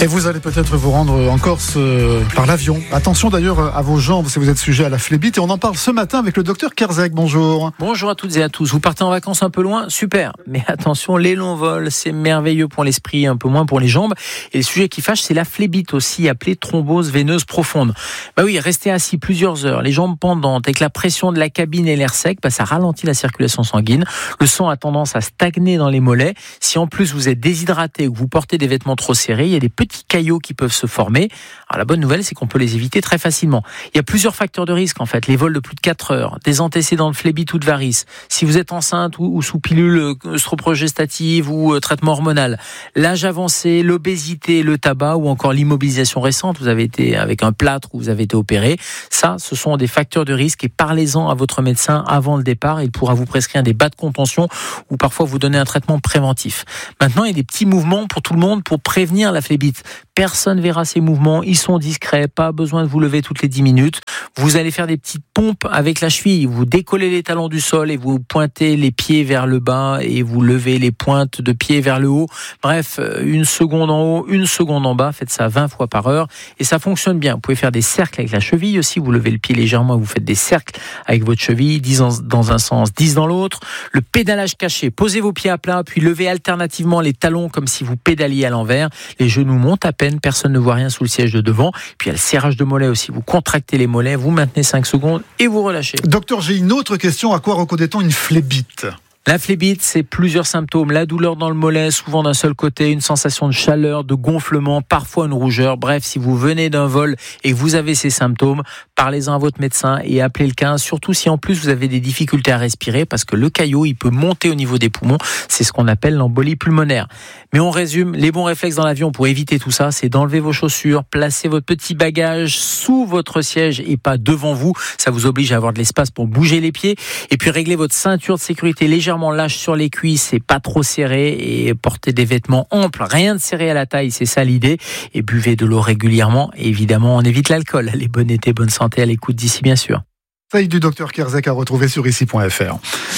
Et vous allez peut-être vous rendre en Corse par l'avion. Attention d'ailleurs à vos jambes si vous êtes sujet à la phlébite. Et on en parle ce matin avec le docteur Kerzek. Bonjour. Bonjour à toutes et à tous. Vous partez en vacances un peu loin? Super. Mais attention, les longs vols, c'est merveilleux pour l'esprit, un peu moins pour les jambes. Et le sujet qui fâche, c'est la phlébite, aussi appelée thrombose veineuse profonde. Oui, rester assis plusieurs heures, les jambes pendantes, avec la pression de la cabine et l'air sec, ça ralentit la circulation sanguine. Le sang a tendance à stagner dans les mollets. Si en plus vous êtes déshydraté ou que vous portez des vêtements trop serrés, il y a des petits caillots qui peuvent se former. Alors la bonne nouvelle, c'est qu'on peut les éviter très facilement. Il y a plusieurs facteurs de risque en fait. Les vols de plus de 4 heures, des antécédents de phlébite ou de varices, si vous êtes enceinte ou sous pilule œstrogestative ou traitement hormonal, l'âge avancé, l'obésité, le tabac ou encore l'immobilisation récente, vous avez été avec un plâtre ou vous avez été opéré. Ça, ce sont des facteurs de risque et parlez-en à votre médecin avant le départ. Il pourra vous prescrire des bas de contention ou parfois vous donner un traitement préventif. Maintenant, il y a des petits mouvements pour tout le monde pour prévenir la phlébite. Personne verra ces mouvements, ils sont discrets, pas besoin de vous lever toutes les 10 minutes. Vous allez faire des petites pompes avec la cheville, vous décollez les talons du sol et vous pointez les pieds vers le bas et vous levez les pointes de pied vers le haut. Bref, 1 seconde en haut, 1 seconde en bas, faites ça 20 fois par heure et ça fonctionne bien. Vous pouvez faire des cercles avec la cheville aussi, vous levez le pied légèrement et vous faites des cercles avec votre cheville, 10 dans un sens, 10 dans l'autre. Le pédalage caché, posez vos pieds à plat puis levez alternativement les talons comme si vous pédaliez à l'envers. Les genoux montent à peine, personne ne voit rien sous le siège de devant. Puis il y a le serrage de mollets aussi, vous contractez les mollets, vous maintenez 5 secondes et vous relâchez. Docteur, j'ai une autre question. À quoi reconnaît-on une phlébite ? La phlébite, c'est plusieurs symptômes. La douleur dans le mollet, souvent d'un seul côté, une sensation de chaleur, de gonflement, parfois une rougeur. Bref, si vous venez d'un vol et que vous avez ces symptômes, parlez-en à votre médecin et appelez le 15. Surtout si en plus vous avez des difficultés à respirer parce que le caillot, il peut monter au niveau des poumons. C'est ce qu'on appelle l'embolie pulmonaire. Mais on résume, les bons réflexes dans l'avion pour éviter tout ça, c'est d'enlever vos chaussures, placer votre petit bagage sous votre siège et pas devant vous. Ça vous oblige à avoir de l'espace pour bouger les pieds. Et puis régler votre ceinture de sécurité légèrement lâche sur les cuisses et pas trop serré et portez des vêtements amples, rien de serré à la taille, c'est ça l'idée. Et buvez de l'eau régulièrement. Et évidemment, on évite l'alcool. Allez, bon été, bonne santé à l'écoute d'ici, bien sûr. Conseil du docteur Kerzek à retrouver sur ici.fr.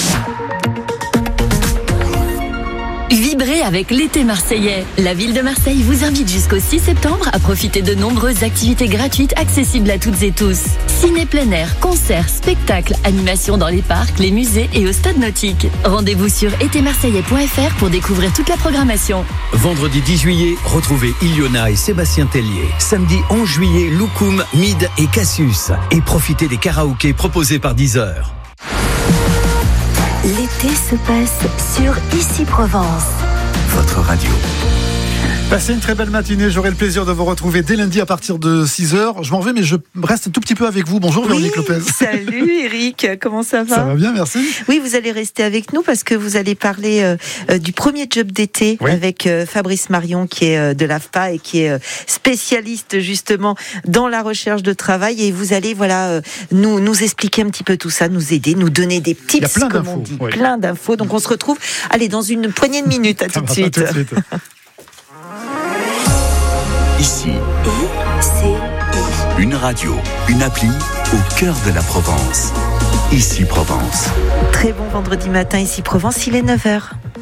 Vibrez avec l'été marseillais. La ville de Marseille vous invite jusqu'au 6 septembre à profiter de nombreuses activités gratuites accessibles à toutes et tous. Ciné plein air, concerts, spectacles, animations dans les parcs, les musées et au stade nautique. Rendez-vous sur etémarseillais.fr pour découvrir toute la programmation. Vendredi 10 juillet, retrouvez Iliona et Sébastien Tellier. Samedi 11 juillet, Loukoum, Mid et Cassius. Et profitez des karaokés proposés par Deezer. L'été se passe sur Ici Provence. Votre radio. Passez une très belle matinée, j'aurai le plaisir de vous retrouver dès lundi à partir de 6h. Je m'en vais mais je reste un tout petit peu avec vous. Bonjour Véronique Lopez. Salut Eric, comment ça va ? Ça va bien, merci. Oui, vous allez rester avec nous parce que vous allez parler du premier job d'été avec Fabrice Marion qui est de l'AFPA et qui est spécialiste justement dans la recherche de travail et vous allez nous expliquer un petit peu tout ça, nous aider, nous donner des tips comme on dit, plein d'infos. Donc on se retrouve dans une poignée de minutes, à tout de suite. Ici, une radio, une appli au cœur de la Provence. Ici Provence. Très bon vendredi matin, Ici Provence, il est 9h.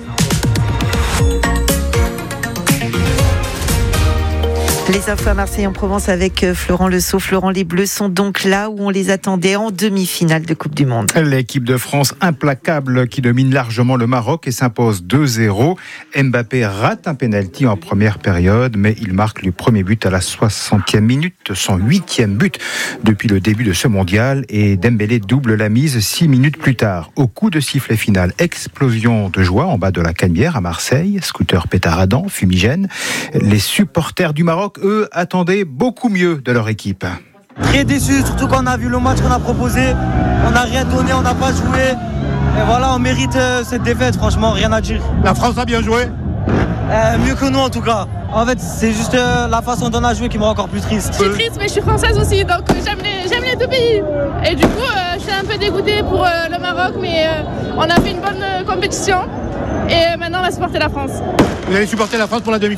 Les infos à Marseille en Provence avec Florent Lesault. Florent, les Bleus sont donc là où on les attendait en demi-finale de Coupe du Monde. L'équipe de France implacable qui domine largement le Maroc et s'impose 2-0. Mbappé rate un pénalty en première période, mais il marque le premier but à la 60e minute, son 8e but depuis le début de ce mondial. Et Dembélé double la mise 6 minutes plus tard. Au coup de sifflet final, explosion de joie en bas de la Canebière à Marseille. Scooter pétaradant, fumigène. Les supporters du Maroc, eux, attendaient beaucoup mieux de leur équipe. Très déçu, surtout quand on a vu le match qu'on a proposé. On n'a rien donné, on n'a pas joué. Et voilà, on mérite cette défaite, franchement, rien à dire. La France a bien joué ? Mieux que nous en tout cas. En fait, c'est juste la façon dont on a joué qui me rend encore plus triste. Je suis triste, mais je suis française aussi, donc j'aime les deux pays. Et du coup, je suis un peu dégoûtée pour le Maroc, mais on a fait une bonne compétition. Et maintenant, on va supporter la France. Vous allez supporter la France pour la demi-finale ?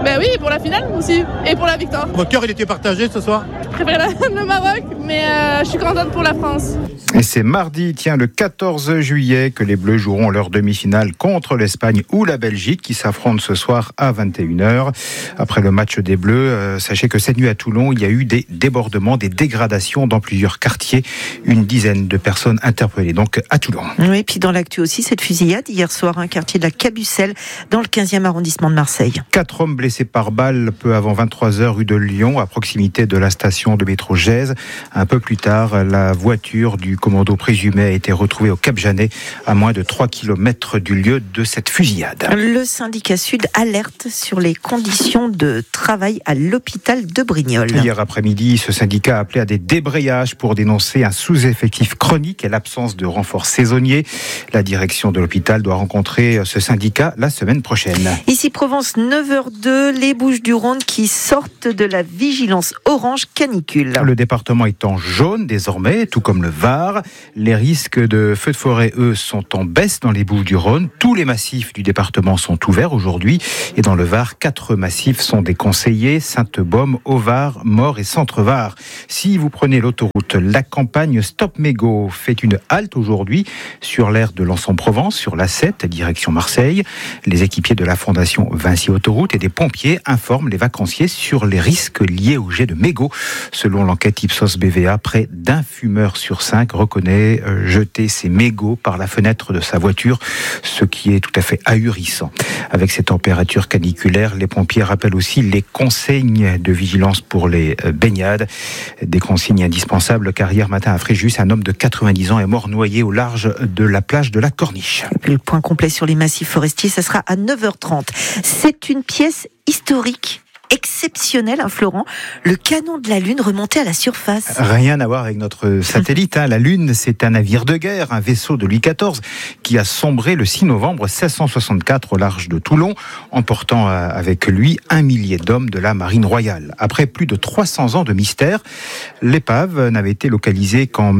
Ben oui, pour la finale aussi, et pour la victoire. Votre cœur, il était partagé ce soir? Je préfère le Maroc, mais je suis contente pour la France. Et c'est mardi, le 14 juillet, que les Bleus joueront leur demi-finale contre l'Espagne ou la Belgique, qui s'affrontent ce soir à 21h. Après le match des Bleus, sachez que cette nuit à Toulon, il y a eu des débordements, des dégradations dans plusieurs quartiers. Une dizaine de personnes interpellées donc à Toulon. Oui, et puis dans l'actu aussi, cette fusillade hier soir, un quartier de la Cabucelle, dans le 15e arrondissement de Marseille. 4 hommes blessés par balle peu avant 23h rue de Lyon, à proximité de la station de métro Gèze. Un peu plus tard, la voiture du commando présumé a été retrouvée au Cap Janet, à moins de 3 km du lieu de cette fusillade. Le syndicat Sud alerte sur les conditions de travail à l'hôpital de Brignoles. Hier après-midi, ce syndicat a appelé à des débrayages pour dénoncer un sous-effectif chronique et l'absence de renforts saisonniers. La direction de l'hôpital doit rencontrer ce syndicat la semaine prochaine. Ici Provence, 9h02, les Bouches-du-Rhône qui sortent de la vigilance orange canicule. Le département est en jaune désormais, tout comme le Var. Les risques de feux de forêt, eux, sont en baisse dans les Bouches-du-Rhône. Tous les massifs du département sont ouverts aujourd'hui. Et dans le Var, 4 massifs sont déconseillés: Sainte-Baume, Haut-Var, Maure et Centre-Var. Si vous prenez l'autoroute, la campagne Stop Mégot fait une halte aujourd'hui sur l'aire de Lançon-Provence, sur l'A7, direction Marseille. Les équipiers de la Fondation Vinci Autoroute et des pompiers informent les vacanciers sur les risques liés au jet de mégots. Selon l'enquête Ipsos BVA, près d'un fumeur sur 5 reconnaît jeter ses mégots par la fenêtre de sa voiture, ce qui est tout à fait ahurissant. Avec ces températures caniculaires, les pompiers rappellent aussi les consignes de vigilance pour les baignades. Des consignes indispensables, car hier matin à Fréjus, un homme de 90 ans est mort noyé au large de la plage de la Corniche. Et puis le point complet sur les massifs forestiers, ça sera à 9h30. C'est une pièce historique exceptionnel, Florent. Le canon de la Lune remonté à la surface. Rien à voir avec notre satellite. La Lune, c'est un navire de guerre, un vaisseau de Louis XIV qui a sombré le 6 novembre 1664 au large de Toulon, emportant avec lui 1 millier d'hommes de la marine royale. Après plus de 300 ans de mystère, l'épave n'avait été localisée qu'en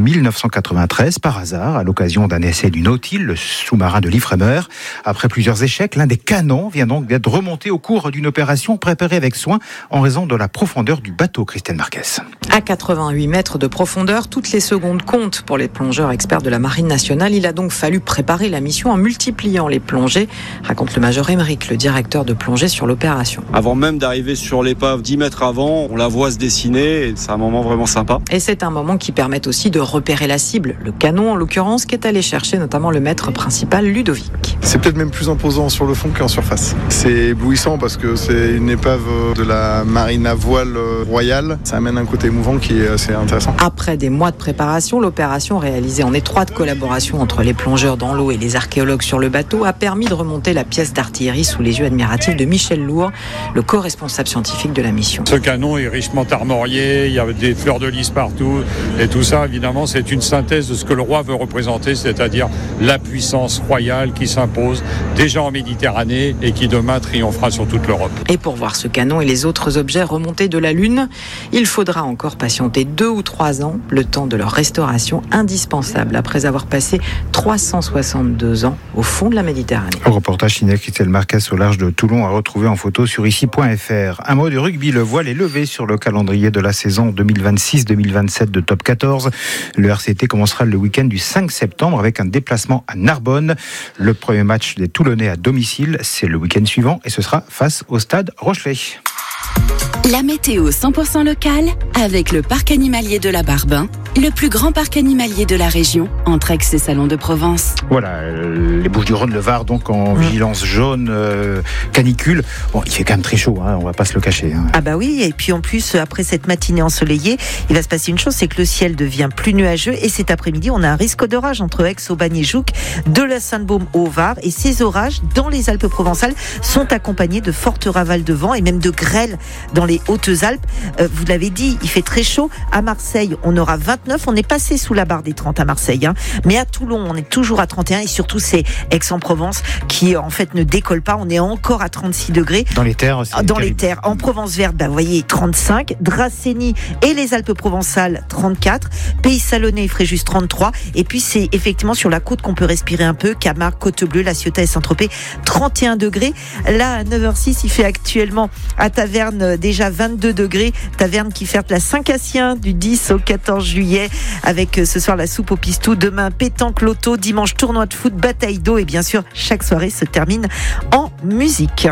1993 par hasard, à l'occasion d'un essai du Nautil, le sous-marin de l'Ifremer. Après plusieurs échecs, l'un des canons vient donc d'être remonté au cours d'une opération préparée avec soin en raison de la profondeur du bateau. Christine Marquez. À 88 mètres de profondeur, toutes les secondes comptent pour les plongeurs experts de la Marine nationale. Il a donc fallu préparer la mission en multipliant les plongées, raconte le major Émeric, le directeur de plongée sur l'opération. Avant même d'arriver sur l'épave, 10 mètres avant, on la voit se dessiner et c'est un moment vraiment sympa. Et c'est un moment qui permet aussi de repérer la cible, le canon en l'occurrence, qui est allé chercher notamment le maître principal Ludovic. C'est peut-être même plus imposant sur le fond qu'en surface. C'est éblouissant parce que c'est une épave de la marine à voile royale. Ça amène un côté émouvant qui est assez intéressant. Après des mois de préparation, l'opération réalisée en étroite collaboration entre les plongeurs dans l'eau et les archéologues sur le bateau a permis de remonter la pièce d'artillerie sous les yeux admiratifs de Michel Lourd, le co-responsable scientifique de la mission. Ce canon est richement armorié, il y a des fleurs de lys partout et tout ça, évidemment, c'est une synthèse de ce que le roi veut représenter, c'est-à-dire la puissance royale qui s'impose déjà en Méditerranée et qui demain triomphera sur toute l'Europe. Et pour voir ce canon et les autres objets remontés de la Lune, il faudra encore patienter 2 ou 3 ans, le temps de leur restauration indispensable après avoir passé 362 ans au fond de la Méditerranée. Un reportage signé Christelle Marquez au large de Toulon à retrouver en photo sur ici.fr. Un mot de rugby, le voile est levé sur le calendrier de la saison 2026-2027 de Top 14. Le RCT commencera le week-end du 5 septembre avec un déplacement à Narbonne. Le premier match des Toulonnais à domicile, c'est le week-end suivant et ce sera face au stade Rochelet. La météo 100% locale avec le parc animalier de la Barbin, le plus grand parc animalier de la région, entre Aix et Salon de Provence. Voilà, les Bouches-du-Rhône, le Var, donc en vigilance jaune, canicule. Bon, il fait quand même très chaud, on va pas se le cacher. Ah bah oui, et puis en plus, après cette matinée ensoleillée, il va se passer une chose, c'est que le ciel devient plus nuageux et cet après-midi, on a un risque d'orage entre Aix, Aubagne et Jouques, de la Sainte-Baume au Var. Et ces orages, dans les Alpes-Provençales, sont accompagnés de fortes ravales de vent et même de grêle dans les Hautes-Alpes. Vous l'avez dit, il fait très chaud. À Marseille, on aura 29 29, on est passé sous la barre des 30 à Marseille, hein. Mais à Toulon, on est toujours à 31 et surtout c'est Aix-en-Provence qui en fait ne décolle pas. On est encore à 36 degrés. Dans les terres, les terres. En Provence verte, vous voyez 35. Dracénie et les Alpes-Provençales 34. Pays Salonnais, Fréjus 33. Et puis c'est effectivement sur la côte qu'on peut respirer un peu. Camargue, Côte-Bleue, La Ciotat et Saint-Tropez 31 degrés. Là à 9h06, il fait actuellement à Taverne déjà 22 degrés. Taverne qui fête la Saint-Cassien du 10 au 14 juillet avec ce soir la soupe au pistou. Demain pétanque loto. Dimanche tournoi de foot, bataille d'eau et bien sûr chaque soirée se termine en musique.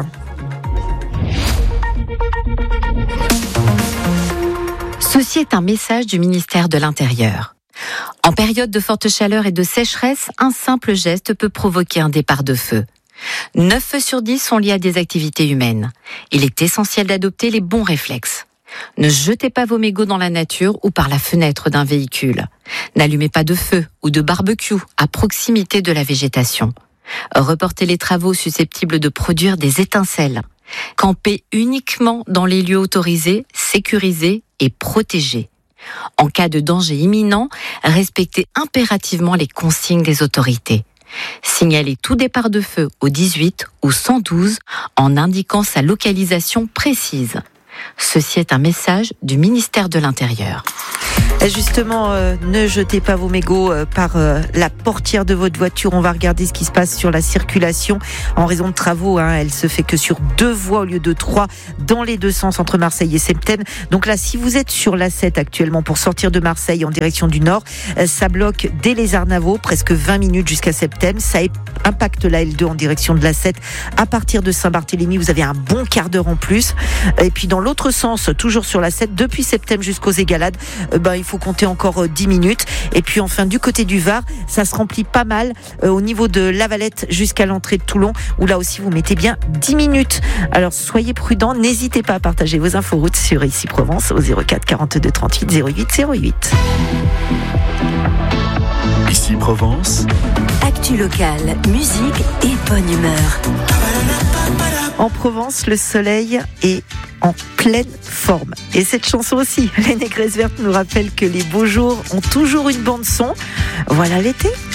Ceci est un message du ministère de l'Intérieur. En période de forte chaleur et de sécheresse, un simple geste peut provoquer un départ de feu. 9 feux sur 10 sont liés à des activités humaines. Il est essentiel d'adopter les bons réflexes. Ne jetez pas vos mégots dans la nature ou par la fenêtre d'un véhicule. N'allumez pas de feu ou de barbecue à proximité de la végétation. Reportez les travaux susceptibles de produire des étincelles. Campez uniquement dans les lieux autorisés, sécurisés et protégés. En cas de danger imminent, respectez impérativement les consignes des autorités. Signalez tout départ de feu au 18 ou 112 en indiquant sa localisation précise. Ceci est un message du ministère de l'Intérieur. Justement, ne jetez pas vos mégots par la portière de votre voiture. On va regarder ce qui se passe sur la circulation. En raison de travaux, elle se fait que sur 2 voies au lieu de 3 dans les 2 sens entre Marseille et Septèmes. Donc là, si vous êtes sur l'A7 actuellement pour sortir de Marseille en direction du nord, ça bloque dès les Arnavaux, presque 20 minutes jusqu'à Septèmes. Ça impacte la L2 en direction de l'A7. À partir de Saint-Barthélemy, vous avez un bon quart d'heure en plus. Et puis dans l'autre sens, toujours sur l'A7, depuis Septèmes jusqu'aux Égalades, il faut compter encore 10 minutes. Et puis enfin, du côté du Var, ça se remplit pas mal au niveau de La Valette jusqu'à l'entrée de Toulon, où là aussi vous mettez bien 10 minutes. Alors soyez prudents, n'hésitez pas à partager vos infos routes sur Ici Provence au 04 42 38 08 08. Ici Provence. Actu locale, musique et bonne humeur. En Provence, le soleil est en pleine forme. Et cette chanson aussi, Les Négresses Vertes nous rappelle que les beaux jours ont toujours une bande son. Voilà l'été.